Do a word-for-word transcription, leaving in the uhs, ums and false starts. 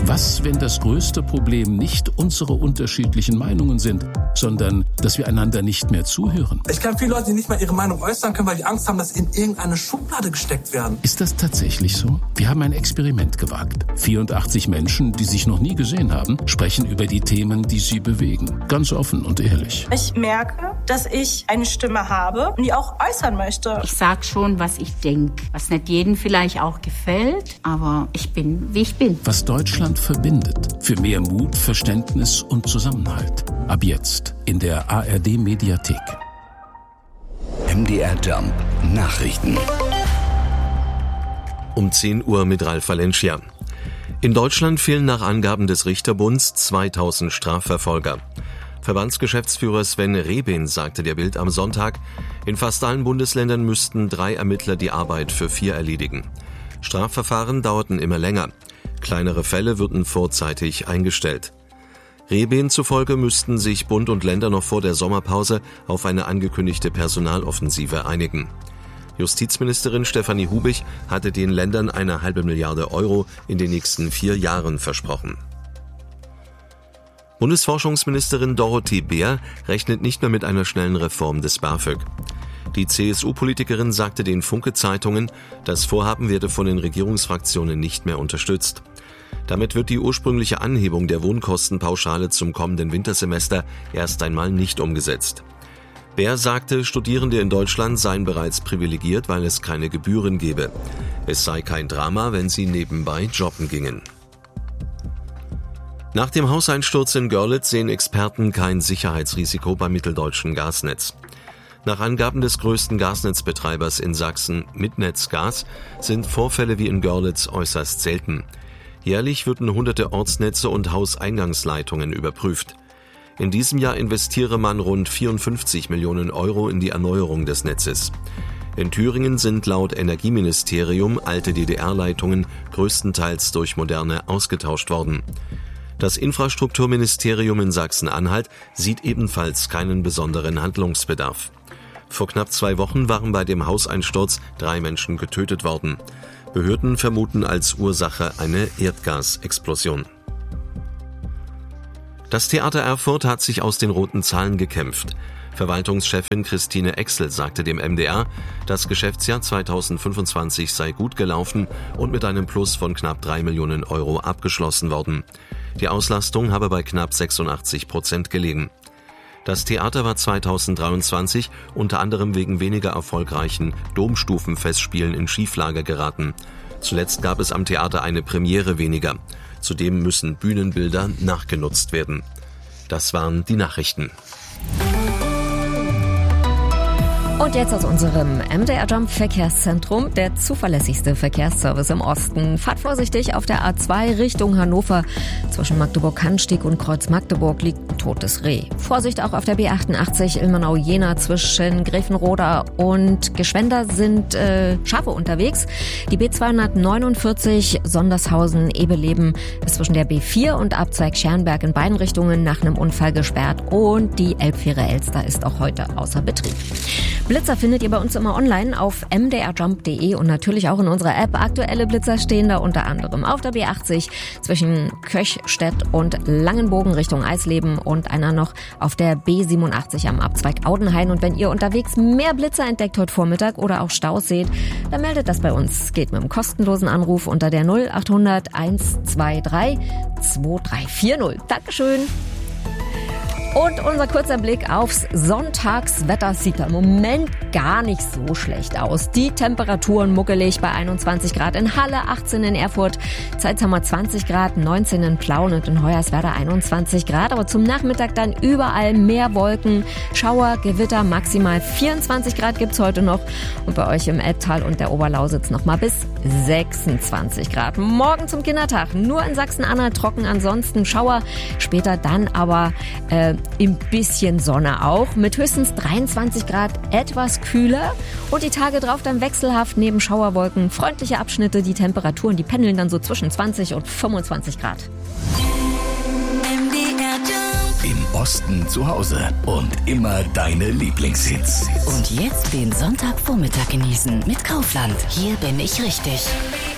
Was, wenn das größte Problem nicht unsere unterschiedlichen Meinungen sind, sondern dass wir einander nicht mehr zuhören? Ich kenne viele Leute, die nicht mal ihre Meinung äußern können, weil die Angst haben, dass sie in irgendeine Schublade gesteckt werden. Ist das tatsächlich so? Wir haben ein Experiment gewagt. vierundachtzig Menschen, die sich noch nie gesehen haben, sprechen über die Themen, die sie bewegen. Ganz offen und ehrlich. Ich merke, dass ich eine Stimme habe und die auch äußern möchte. Ich sag schon, was ich denke, was nicht jedem vielleicht auch gefällt, aber ich bin, wie ich bin. Was Deutschland verbindet. Für mehr Mut, Verständnis und Zusammenhalt. Ab jetzt in der A R D-Mediathek. M D R Jump Nachrichten. Um zehn Uhr mit Ralf Valencia. In Deutschland fehlen nach Angaben des Richterbunds zweitausend Strafverfolger. Verbandsgeschäftsführer Sven Rehben sagte der Bild am Sonntag, in fast allen Bundesländern müssten drei Ermittler die Arbeit für vier erledigen. Strafverfahren dauerten immer länger. Kleinere Fälle würden vorzeitig eingestellt. Rehben zufolge müssten sich Bund und Länder noch vor der Sommerpause auf eine angekündigte Personaloffensive einigen. Justizministerin Stefanie Hubich hatte den Ländern eine halbe Milliarde Euro in den nächsten vier Jahren versprochen. Bundesforschungsministerin Dorothee Bär rechnet nicht mehr mit einer schnellen Reform des BAföG. Die C S U-Politikerin sagte den Funke-Zeitungen, das Vorhaben werde von den Regierungsfraktionen nicht mehr unterstützt. Damit wird die ursprüngliche Anhebung der Wohnkostenpauschale zum kommenden Wintersemester erst einmal nicht umgesetzt. Bär sagte, Studierende in Deutschland seien bereits privilegiert, weil es keine Gebühren gebe. Es sei kein Drama, wenn sie nebenbei jobben gingen. Nach dem Hauseinsturz in Görlitz sehen Experten kein Sicherheitsrisiko beim mitteldeutschen Gasnetz. Nach Angaben des größten Gasnetzbetreibers in Sachsen, Mitnetzgas, sind Vorfälle wie in Görlitz äußerst selten. Jährlich würden hunderte Ortsnetze und Hauseingangsleitungen überprüft. In diesem Jahr investiere man rund vierundfünfzig Millionen Euro in die Erneuerung des Netzes. In Thüringen sind laut Energieministerium alte D D R-Leitungen größtenteils durch moderne ausgetauscht worden. Das Infrastrukturministerium in Sachsen-Anhalt sieht ebenfalls keinen besonderen Handlungsbedarf. Vor knapp zwei Wochen waren bei dem Hauseinsturz drei Menschen getötet worden. Behörden vermuten als Ursache eine Erdgasexplosion. Das Theater Erfurt hat sich aus den roten Zahlen gekämpft. Verwaltungschefin Christine Exel sagte dem M D R, das Geschäftsjahr zweitausendfünfundzwanzig sei gut gelaufen und mit einem Plus von knapp drei Millionen Euro abgeschlossen worden. Die Auslastung habe bei knapp sechsundachtzig Prozent gelegen. Das Theater war zweitausenddreiundzwanzig unter anderem wegen weniger erfolgreichen Domstufenfestspielen in Schieflage geraten. Zuletzt gab es am Theater eine Premiere weniger. Zudem müssen Bühnenbilder nachgenutzt werden. Das waren die Nachrichten. Und jetzt aus unserem M D R Jump Verkehrszentrum, der zuverlässigste Verkehrsservice im Osten. Fahrt vorsichtig auf der A zwei Richtung Hannover. Zwischen Magdeburg-Kannstieg und Kreuz-Magdeburg liegt ein totes Reh. Vorsicht auch auf der B achtundachtzig Ilmenau-Jena zwischen Gräfenroda und Geschwender sind äh, Schafe unterwegs. Die B zweihundertneunundvierzig Sondershausen-Ebeleben ist zwischen der B vier und Abzweig Schernberg in beiden Richtungen nach einem Unfall gesperrt. Und die Elbfähre Elster ist auch heute außer Betrieb. Blitzer findet ihr bei uns immer online auf m d r jump punkt d e und natürlich auch in unserer App. Aktuelle Blitzer stehen da unter anderem auf der B achtzig zwischen Köchstedt und Langenbogen Richtung Eisleben und einer noch auf der B siebenundachtzig am Abzweig Audenhain. Und wenn ihr unterwegs mehr Blitzer entdeckt heute Vormittag oder auch Staus seht, dann meldet das bei uns. Geht mit einem kostenlosen Anruf unter der null achthundert hundertzweiundzwanzig zweiundzwanzig vierzig. Dankeschön. Und unser kurzer Blick aufs Sonntagswetter sieht im Moment gar nicht so schlecht aus. Die Temperaturen muckelig bei einundzwanzig Grad in Halle, achtzehn in Erfurt, Zeithammer zwanzig Grad, neunzehn in Plauen und in Hoyerswerda einundzwanzig Grad. Aber zum Nachmittag dann überall mehr Wolken, Schauer, Gewitter, maximal vierundzwanzig Grad gibt's heute noch. Und bei euch im Elbtal und der Oberlausitz noch mal bis sechsundzwanzig Grad. Morgen zum Kindertag nur in Sachsen-Anhalt trocken, ansonsten Schauer. Später dann aber äh, ein bisschen Sonne auch, mit höchstens dreiundzwanzig Grad, etwas kühler und die Tage drauf dann wechselhaft neben Schauerwolken, freundliche Abschnitte, die Temperaturen, die pendeln dann so zwischen zwanzig und fünfundzwanzig Grad. Im Osten zu Hause und immer deine Lieblingshits. Und jetzt den Sonntagvormittag genießen mit Kaufland. Hier bin ich richtig.